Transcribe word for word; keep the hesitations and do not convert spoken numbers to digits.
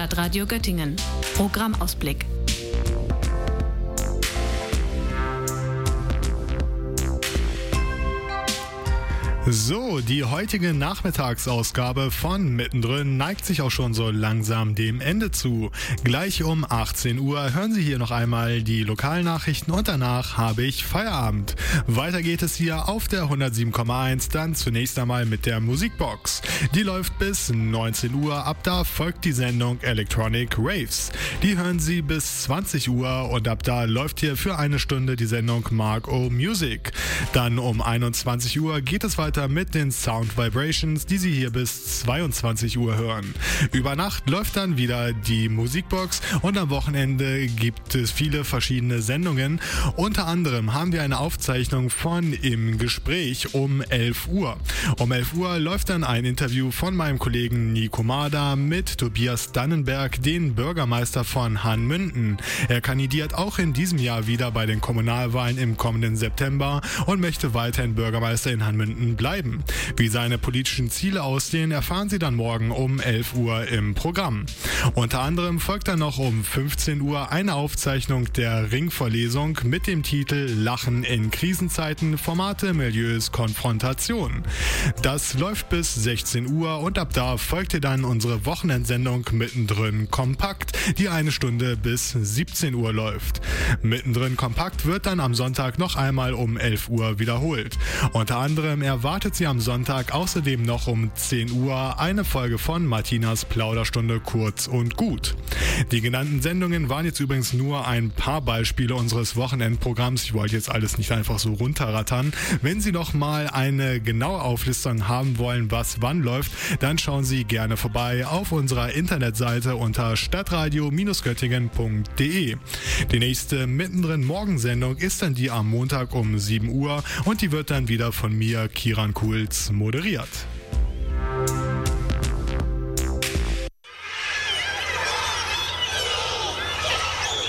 Stadtradio Göttingen. Programmausblick. So, die heutige Nachmittagsausgabe von Mittendrin neigt sich auch schon so langsam dem Ende zu. Gleich um achtzehn Uhr hören Sie hier noch einmal die Lokalnachrichten und danach habe ich Feierabend. Weiter geht es hier auf der hundertsieben Komma eins, dann zunächst einmal mit der Musikbox. Die läuft bis neunzehn Uhr, ab da folgt die Sendung Electronic Raves. Die hören Sie bis zwanzig Uhr und ab da läuft hier für eine Stunde die Sendung Mark O Music. Dann um einundzwanzig Uhr geht es weiter mit den Sound Vibrations, die Sie hier bis zweiundzwanzig Uhr hören. Über Nacht läuft dann wieder die Musikbox und am Wochenende gibt es viele verschiedene Sendungen. Unter anderem haben wir eine Aufzeichnung von Im Gespräch um elf Uhr. Um elf Uhr läuft dann ein Interview von meinem Kollegen Nico Mader mit Tobias Dannenberg, den Bürgermeister von Hanmünden. Er kandidiert auch in diesem Jahr wieder bei den Kommunalwahlen im kommenden September und möchte weiterhin Bürgermeister in Hanmünden bleiben. Wie seine politischen Ziele aussehen, erfahren Sie dann morgen um elf Uhr im Programm. Unter anderem folgt dann noch um fünfzehn Uhr eine Aufzeichnung der Ringvorlesung mit dem Titel Lachen in Krisenzeiten, Formate, Milieus, Konfrontation. Das läuft bis sechzehn Uhr und ab da folgte dann unsere Wochenendsendung Mittendrin Kompakt, die eine Stunde bis siebzehn Uhr läuft. Mittendrin Kompakt wird dann am Sonntag noch einmal um elf Uhr wiederholt. Unter anderem erwartet Sie am Sonntag außerdem noch um zehn Uhr eine Folge von Martinas Plauderstunde kurz und gut. Die genannten Sendungen waren jetzt übrigens nur ein paar Beispiele unseres Wochenendprogramms. Ich wollte jetzt alles nicht einfach so runterrattern. Wenn Sie noch mal eine genaue Auflistung haben wollen, was wann läuft, dann schauen Sie gerne vorbei auf unserer Internetseite unter stadtradio Göttingen punkt de. Die nächste Mittendrin Morgensendung ist dann die am Montag um sieben Uhr und die wird dann wieder von mir, Kiran Kulz, moderiert.